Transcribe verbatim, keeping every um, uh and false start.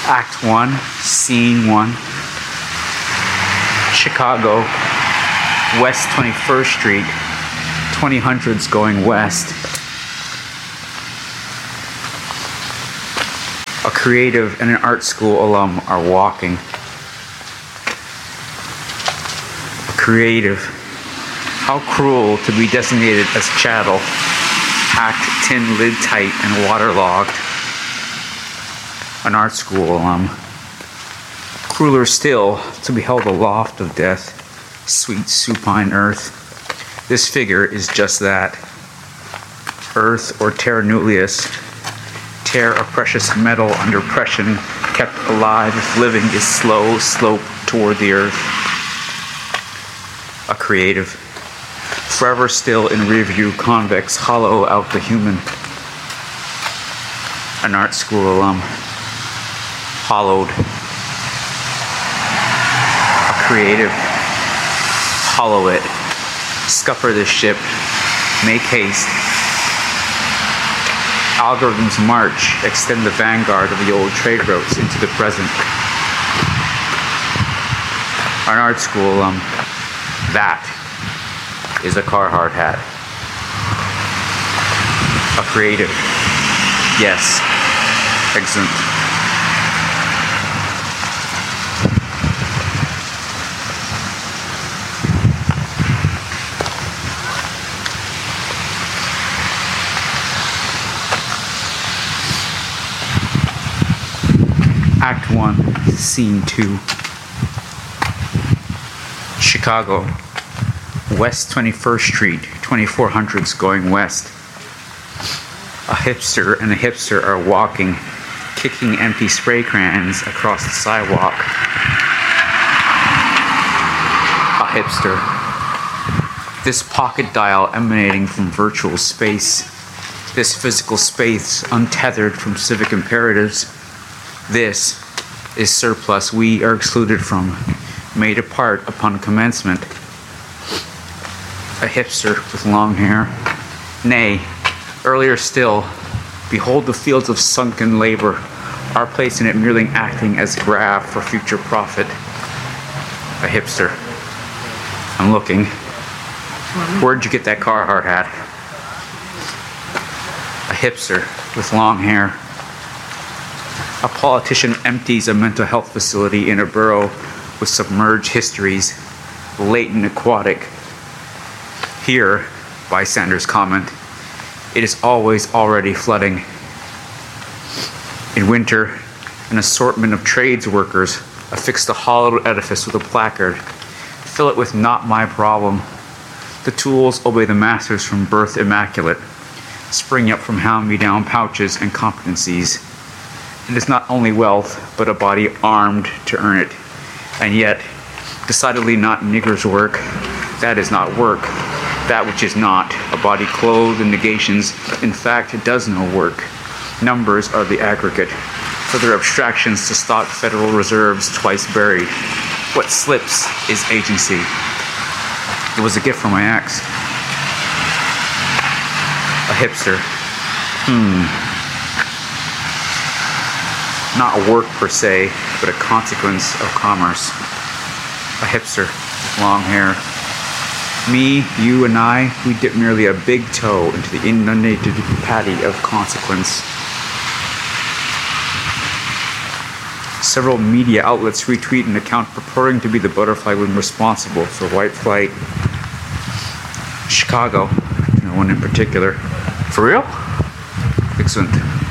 Act one, Scene one. Chicago, West twenty-first Street, twenty hundreds going west. A creative and an art school alum are walking. A creative. How cruel to be designated as chattel, packed tin lid tight and waterlogged. An art school alum. Crueler still to be held aloft of death, sweet supine earth. This figure is just that. Earth or terra nullius. Tear a precious metal under pressure, kept alive if living is slow slope toward the earth. A creative. Forever still in review, convex, hollow out the human. An art school alum. Hollowed. A creative. Hollow it. Scupper this ship. Make haste. Algorithms march, extend the vanguard of the old trade routes into the present. An art school alum. That is a Carhartt hat. A creative. Yes. Excellent. Act one, Scene two. Chicago, West twenty-first Street, twenty-four hundreds going west. A hipster and a hipster are walking, kicking empty spray cans across the sidewalk. A hipster. This pocket dial emanating from virtual space. This physical space untethered from civic imperatives. This is surplus we are excluded from, made apart upon commencement. A hipster with long hair. Nay, earlier still, behold the fields of sunken labor, our place in it merely acting as graft for future profit. A hipster. I'm looking. Where'd you get that Carhartt hat? A hipster with long hair. A politician empties a mental health facility in a borough with submerged histories, latent aquatic. Here, bystanders comment, it is always already flooding. In winter, an assortment of trades workers affix the hollowed edifice with a placard. Fill it with not my problem. The tools obey the masters from birth immaculate, spring up from hand-me-down pouches and competencies. It is not only wealth, but a body armed to earn it. And yet, decidedly not nigger's work. That is not work. That which is not. A body clothed in negations, in fact, it does no work. Numbers are the aggregate. Further abstractions to stock Federal Reserves twice buried. What slips is agency. It was a gift from my ex. A hipster. Hmm. Not a work per se, but a consequence of commerce. A hipster, long hair. Me, you, and I, we dip merely a big toe into the inundated patty of consequence. Several media outlets retweet an account purporting to be the butterfly wing responsible for white flight. Chicago, no one in particular. For real? Excellent.